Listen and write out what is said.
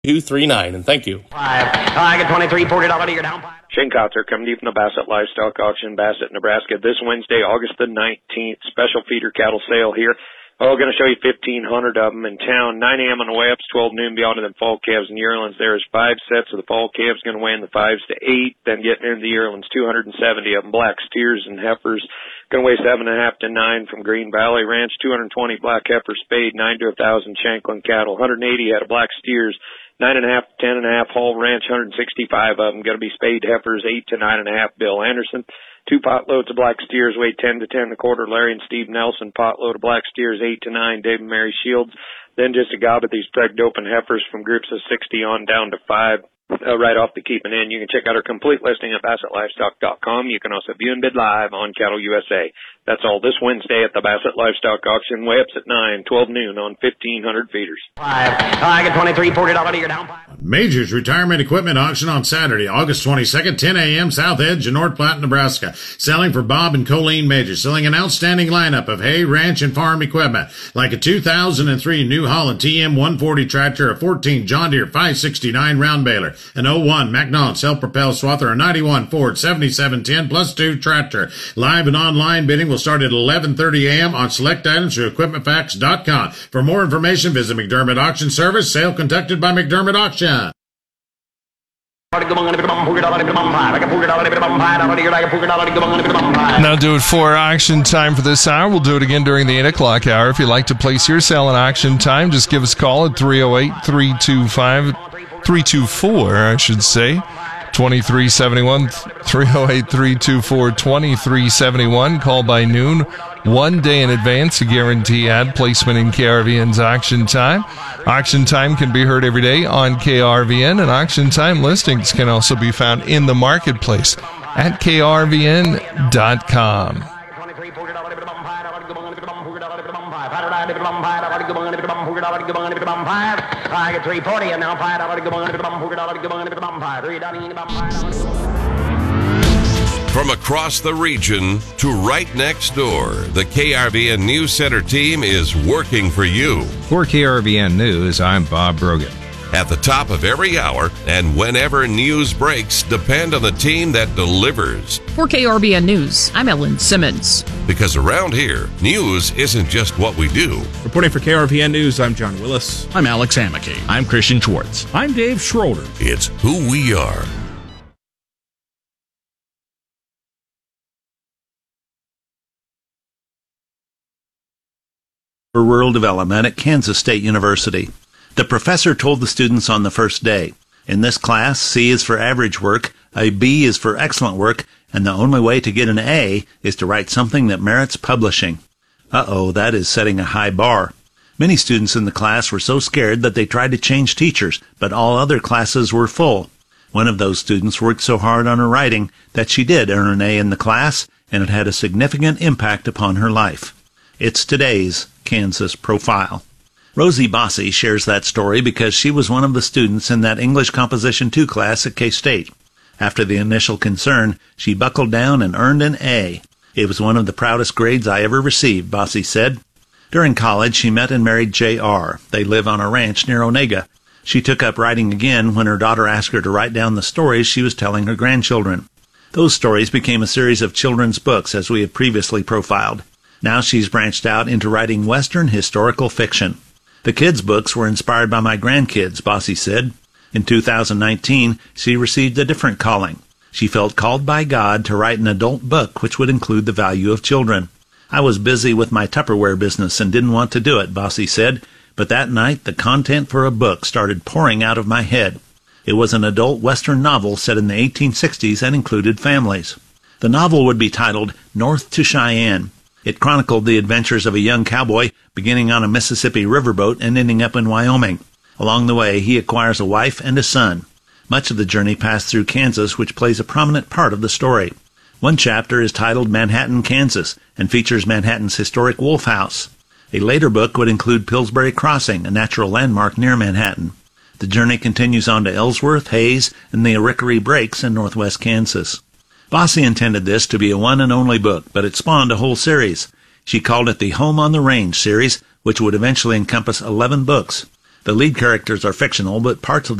239, and thank you. I get 23, $40 you're down. Shane Kotzer coming to you from the Bassett Livestock Auction, Bassett, Nebraska. This Wednesday, August the 19th, special feeder cattle sale here. We're going to show you 1,500 of them in town. 9 a.m. on the way up, 12 noon beyond them fall calves and yearlings. There's 5 sets of the fall calves going to weigh in the 5s to 8. Then getting into the yearlings, 270 of them. Black steers and heifers going to weigh 7.5 to 9 from Green Valley Ranch. 220 black heifers spayed, 9 to 1,000 Shanklin cattle. 180 head of black steers. 9.5 to 10.5 Hall Ranch, 165 of them going to be spayed heifers, 8 to 9.5 Bill Anderson. 2 potloads of black steers weigh 10 to 10 1/4 Larry and Steve Nelson. Potload of black steers 8 to 9 Dave and Mary Shields. Then just a gob of these pregged open heifers from groups of 60 on down to 5 right off the keeping in. You can check out our complete listing at BassettLivestock.com. You can also view and bid live on Cattle USA. That's all this Wednesday at the Bassett Livestock Auction. Way-ups at 9, 12 noon on 1,500 feeders. I get 23, $40 you're down. Majors Retirement Equipment Auction on Saturday, August 22nd, 10 a.m., South Edge in North Platte, Nebraska. Selling for Bob and Colleen Majors. Selling an outstanding lineup of hay, ranch, and farm equipment, like a 2003 New Holland TM 140 tractor, a 14 John Deere 569 round baler, an 01 Macnon self-propelled swather, a 91 Ford 7710 plus 2 tractor. Live and online bidding will start at 11:30 a.m. on select items through equipmentfacts.com. For more information, visit McDermott Auction Service. Sale conducted by McDermott Auction. Now do it for auction time for this hour. We'll do it again during the 8 o'clock hour. If you'd like to place your sale in auction time, just give us a call at 308-324, I should say. 2371, 308-324-2371. Call by noon, 1 day in advance to guarantee ad placement in KRVN's auction time. Auction time can be heard every day on KRVN, and auction time listings can also be found in the marketplace at krvn.com. I get 340 and now From across the region to right next door, the KRVN News Center team is working for you. For KRVN News, I'm Bob Brogan. At the top of every hour and whenever news breaks, depend on the team that delivers. For KRVN News, I'm Ellen Simmons. Because around here, news isn't just what we do. Reporting for KRVN News, I'm John Willis. I'm Alex Amicky. I'm Christian Schwartz. I'm Dave Schroeder. It's who we are. For Rural Development at Kansas State University. The professor told the students on the first day, in this class, C is for average work, a B is for excellent work, and the only way to get an A is to write something that merits publishing. That is setting a high bar. Many students in the class were so scared that they tried to change teachers, but all other classes were full. One of those students worked so hard on her writing that she did earn an A in the class, and it had a significant impact upon her life. It's today's Kansas Profile. Rosie Bossy shares that story because she was one of the students in that English Composition 2 class at K-State. After the initial concern, she buckled down and earned an A. It was one of the proudest grades I ever received, Bossy said. During college, she met and married J.R. They live on a ranch near Onega. She took up writing again when her daughter asked her to write down the stories she was telling her grandchildren. Those stories became a series of children's books, as we have previously profiled. Now she's branched out into writing Western historical fiction. The kids' books were inspired by my grandkids, Bossy said. In 2019, she received a different calling. She felt called by God to write an adult book which would include the value of children. I was busy with my Tupperware business and didn't want to do it, Bossy said, but that night the content for a book started pouring out of my head. It was an adult Western novel set in the 1860s and included families. The novel would be titled North to Cheyenne. It chronicled the adventures of a young cowboy beginning on a Mississippi riverboat and ending up in Wyoming. Along the way, he acquires a wife and a son. Much of the journey passed through Kansas, which plays a prominent part of the story. One chapter is titled Manhattan, Kansas, and features Manhattan's historic Wolf House. A later book would include Pillsbury Crossing, a natural landmark near Manhattan. The journey continues on to Ellsworth, Hayes, and the Arickaree Breaks in northwest Kansas. Bossy intended this to be a one and only book, but it spawned a whole series. She called it the Home on the Range series, which would eventually encompass 11 books. The lead characters are fictional, but parts of